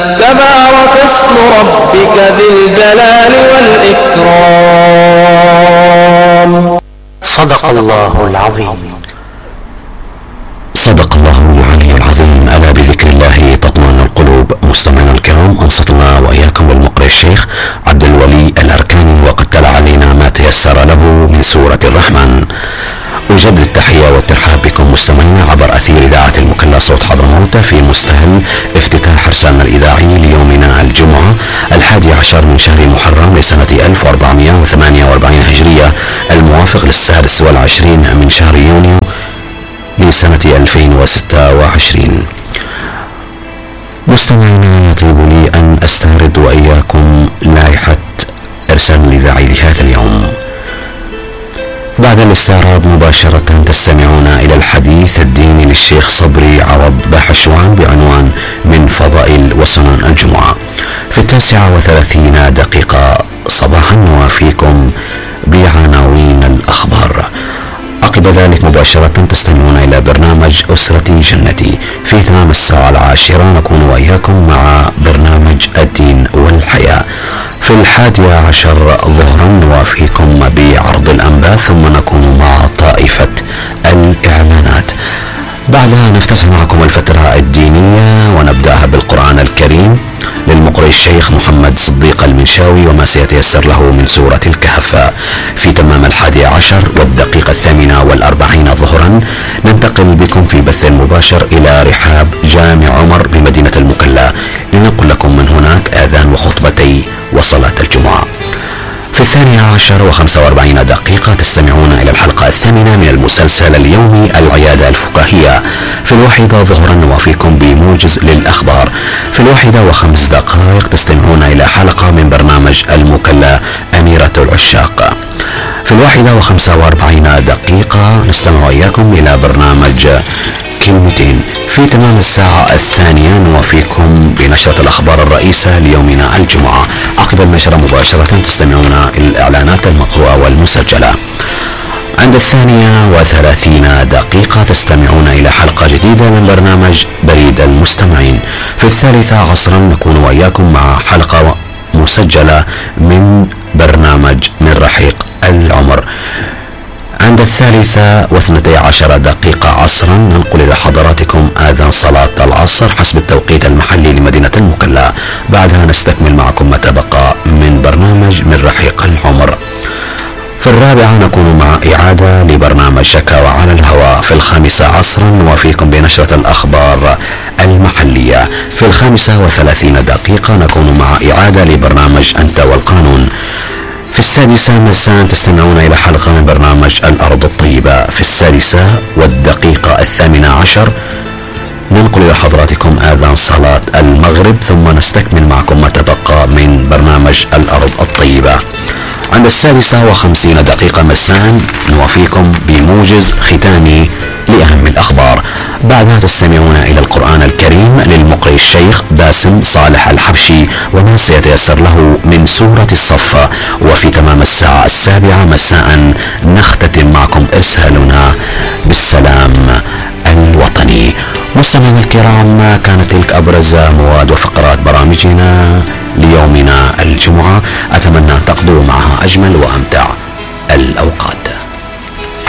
تبارك اسم ربك ذي الجلال والإكرام. صدق الله العظيم. صدق الله العلي العظيم. ألا بذكر الله تطمئن القلوب. مستمعينا الكرام، أنصتنا وإياكم بالمقرئ الشيخ عبد الولي الأركاني، وقد تلا علينا ما تيسر له من سورة الرحمن. أجدد التحية والترحاب بكم مستمعينا عبر أثير إذاعة المكلا صوت حضرموت في مستهل افتتاح حرسنا الإذاعي ليومنا الجمعة 11 من شهر محرم لسنة 1448 هجرية، الموافق للسادس والعشرين من شهر يونيو لسنة 2026. مستمعينا، يطيب لي أن أستعرض وإياكم لائحة إرسال الإذاعي لهذا اليوم. بعد الاستعراض مباشرة تستمعون إلى الحديث الديني للشيخ صبري عوض بحشوان بعنوان من فضائل وسنن الجمعة. في 39 صباحا نوافيكم بعناوين الأخبار. عقب ذلك مباشرة تستمعون إلى برنامج أسرتي جنتي. في تمام الساعة 10 نكون وإياكم مع برنامج الدين والحياة. في 11 ظهرا نوافيكم بعرض الأنباء، ثم نكون مع طائفة الإعلانات. بعدها نفتتح معكم الفترة الدينية ونبدأها بالقرآن الكريم للمقرئ الشيخ محمد صديق المنشاوي وما سيتيسر له من سورة الكهف. في تمام 11 والدقيقة 48 ظهرا ننتقل بكم في بث مباشر إلى رحاب جامع عمر بمدينة المكلا لنقل لكم من هناك آذان وخطبتي وصلاة الجمعة. في 12 و45 دقيقة تستمعون إلى الحلقة 8 من المسلسل اليومي العيادة الفكاهية. في 1 ظهرا نوافيكم بموجز للأخبار. في 1 و5 تستمعون إلى حلقة من برنامج المكلا أميرة العشاق. في 1 و45 نستمع إياكم إلى برنامج كلمتين. في تمام الساعة 2 نوافيكم بنشرة الأخبار الرئيسة ليومنا الجمعة. عقب النشرة مباشرة تستمعون إلى الإعلانات المقروءة والمسجلة. عند 32 تستمعون إلى حلقة جديدة من برنامج بريد المستمعين. في 3 عصرا نكون وإياكم مع حلقة مسجلة من برنامج من رحيق العمر. عند 3:12 عصرا ننقل إلى حضراتكم آذان صلاة العصر حسب التوقيت المحلي لمدينة المكلا. بعدها نستكمل معكم ما تبقى من برنامج من رحيق العمر. في 4 نكون مع إعادة لبرنامج شكاوى على الهواء. في 5 عصرا نوافيكم بنشرة الأخبار المحلية. في 35 نكون مع إعادة لبرنامج أنت والقانون. في 6 مساء تستمعون إلى حلقة من برنامج الأرض الطيبة. في 6:18 ننقل إلى حضراتكم آذان صلاة المغرب، ثم نستكمل معكم ما تبقى من برنامج الأرض الطيبة. عند 6:50 مساء نوافيكم بموجز ختامي لأهم الأخبار. بعدها تستمعون إلى القرآن الكريم للمقرئ الشيخ باسم صالح الحبشي وما سيتيسر له من سورة الصف. وفي تمام الساعة 7 مساء نختتم معكم إرسالنا بالسلام الوطني. مستمعينا الكرام، كانت تلك أبرز مواد وفقرات برامجنا ليومنا الجمعة. أتمنى أن تقضوا معها أجمل وأمتع الأوقات.